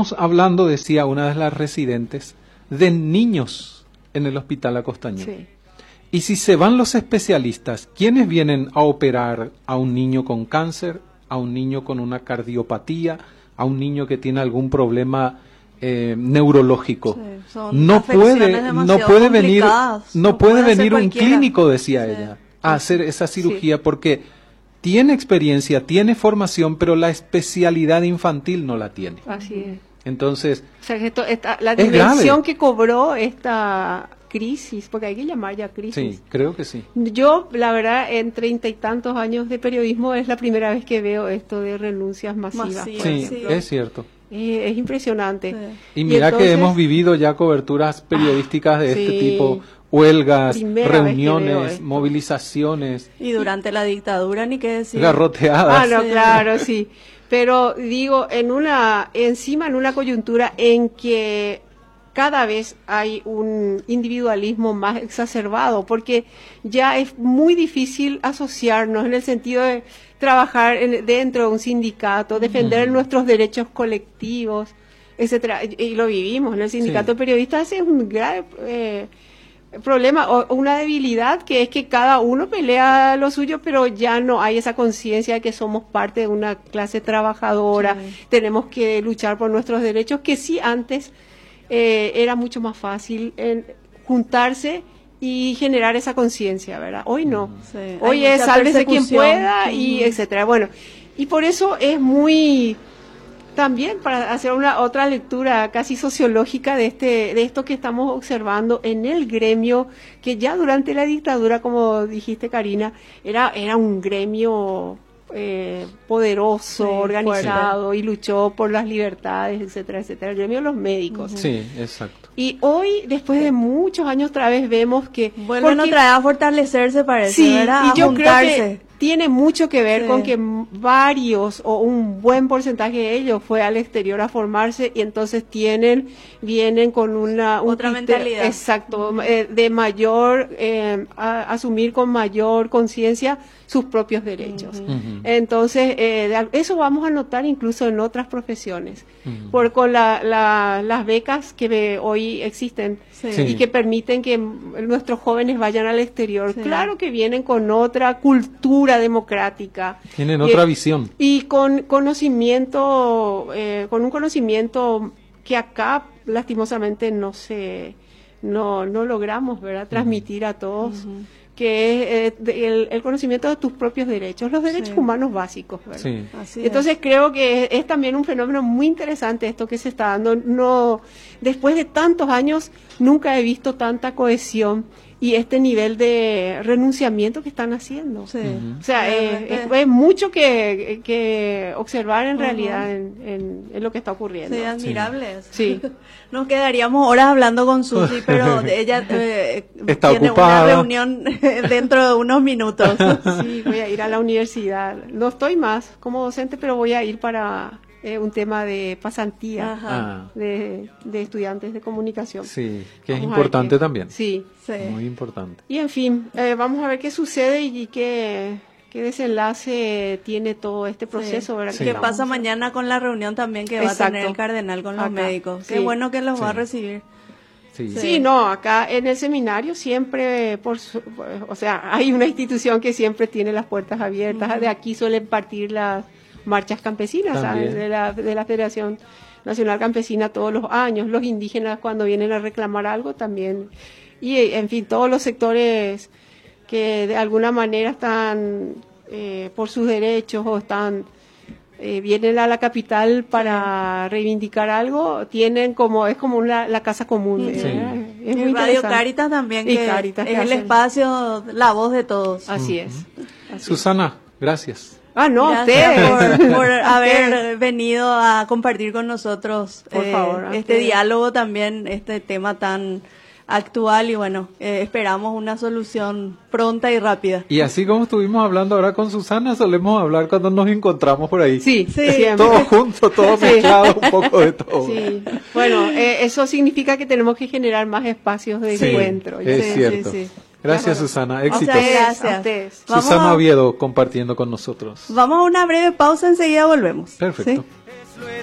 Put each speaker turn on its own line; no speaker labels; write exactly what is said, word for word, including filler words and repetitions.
estamos hablando, decía una de las residentes, de niños en el Hospital Acostaño.
Sí.
Y si se van los especialistas, ¿quiénes vienen a operar a un niño con cáncer, a un niño con una cardiopatía, a un niño que tiene algún problema eh, neurológico?
Sí, son
no
afecciones
puede, no
demasiado
puede venir,
complicadas.
no
No
puede
puede hacer
venir un
cualquiera.
clínico, decía
Sí.
ella, a hacer esa cirugía porque tiene experiencia, tiene formación, pero la especialidad infantil no la tiene.
Así es.
Entonces,
O sea, que esto, esta, la
Es
dimensión
grave.
que cobró esta crisis, porque hay que llamar ya crisis.
sí, creo que sí.
Yo, la verdad, en treinta y tantos años de periodismo es la primera vez que veo esto de renuncias masivas.
Masivas.
por
Sí,
ejemplo.
es cierto.
Eh, es impresionante.
Sí.
Y mira
entonces-
que hemos vivido ya coberturas periodísticas de este
sí.
tipo, huelgas,
Primera vez que veo
reuniones,
esto.
movilizaciones,
Y durante la dictadura, ni qué decir.
garroteadas.
Ah, no,
Sí.
claro, sí. Pero digo, en una, encima en una coyuntura en que cada vez hay un individualismo más exacerbado, porque ya es muy difícil asociarnos en el sentido de trabajar en- dentro de un sindicato, defender
Ujú.
nuestros derechos colectivos, etcétera. Y, y lo vivimos en el sindicato
Sí.
de periodistas, es un grave eh, problema o o una debilidad, que es que cada uno pelea lo suyo, pero ya no hay esa conciencia de que somos parte de una clase trabajadora,
Sí.
tenemos que luchar por nuestros derechos, que sí antes eh, era mucho más fácil en juntarse y generar esa conciencia, ¿verdad? Hoy no.
Sí, hay
Hoy es
mucha
sálvese quien
persecución.
pueda y
Ujú.
etcétera. Bueno, y por eso es muy también para hacer una otra lectura casi sociológica de este de esto que estamos observando en el gremio, que ya durante la dictadura, como dijiste, Karina, era era un gremio eh, poderoso,
Sí,
organizado y luchó por las libertades, etcétera, etcétera, el gremio de los médicos.
Sí, exacto.
Y hoy, después de muchos años otra vez, vemos que
Vuelven
porque-
otra vez a fortalecerse, parece,
Sí,
¿verdad?
y
A
yo
juntarse.
creo que tiene mucho que ver
Sí.
con que m- varios o un buen porcentaje de ellos fue al exterior a formarse y entonces tienen, vienen con una un
Otra
criterio-
mentalidad.
exacto, eh, de mayor, eh, a- asumir con mayor conciencia sus propios derechos.
Ujú.
Ujú.
Entonces, eh, de al- eso vamos a notar incluso en otras profesiones,
Ujú.
por con la- la- las becas que ve- hoy existen
Sí.
Sí.
y que permiten que m- nuestros jóvenes vayan al exterior.
Sí.
Claro que vienen con otra cultura democrática.
Tienen
Y-
otra visión.
Y con conocimiento, eh, con un conocimiento que acá lastimosamente no se, no, no logramos, ¿verdad? Transmitir a todos.
Ujú.
Que es eh, de- el, el conocimiento de tus propios derechos, los derechos
Sí.
humanos básicos, ¿verdad?
Sí.
Así es.
Entonces creo que es, es también un fenómeno muy interesante esto que se está dando. No, después de tantos años nunca he visto tanta cohesión y este nivel de renunciamiento que están haciendo.
Sí.
Ujú.
O sea, eh,
Realmente.
es, es mucho que, que observar en
Ujú.
realidad en, en- en lo que está ocurriendo.
Sí, admirables.
Sí.
Nos quedaríamos horas hablando con Susi, pero ella eh,
Está
tiene
ocupada.
una reunión dentro de unos minutos.
Sí, voy a ir a la universidad. No estoy más como docente, pero voy a ir para eh, un tema de pasantía.
Ajá.
Ah,
de, de estudiantes de comunicación.
sí, que es
Vamos a ver
importante
qué-
también.
Sí.
Sí.
Muy importante.
Y en fin, eh, vamos a ver qué sucede y qué, qué desenlace tiene todo este proceso. ¿Verdad?
Sí.
Que
¿Qué
vamos
pasa
a-
mañana con la reunión también que va
Exacto.
a tener el cardenal con los
Acá.
médicos? Qué
Sí.
bueno que los va a
Sí.
recibir.
Sí.
Sí.
Sí, no, acá en el seminario siempre, por su- o sea, hay una institución que siempre tiene las puertas abiertas.
Ujú.
De aquí suelen partir las marchas campesinas,
También.
¿sabes? De la, de la Federación Nacional Campesina todos los años. Los indígenas cuando vienen a reclamar algo también. Y, en fin, todos los sectores que de alguna manera están eh, por sus derechos o están eh, vienen a la capital para reivindicar algo, tienen como, es como una, la casa común.
Sí.
¿verdad? Es
Y
muy
Radio
interesante.
Caritas también,
Y
que
Cáritas, que
es el
hacen-
espacio, la voz de todos.
Así es. Así es.
Susana, gracias.
Ah, no,
Gracias
ustedes.
por, por haber
Ustedes.
venido a compartir con nosotros
Por
eh,
favor, a
este
ustedes.
diálogo también, este tema tan actual y bueno, eh, esperamos una solución pronta y rápida.
Y así como estuvimos hablando ahora con Susana, solemos hablar cuando nos encontramos por ahí.
Sí,
Sí.
siempre.
Todos juntos, todos
Sí.
mezclados, un poco de todo.
Sí. Bueno, eh, eso significa que tenemos que generar más espacios de
Sí,
encuentro.
es
Sí,
cierto.
sí, sí.
Gracias,
Bueno.
Susana.
A
Éxitos.
ustedes,
A
gracias.
ustedes.
Vamos
Susana
a-
Oviedo compartiendo con nosotros.
Vamos a una breve pausa, enseguida volvemos.
Perfecto.
¿Sí?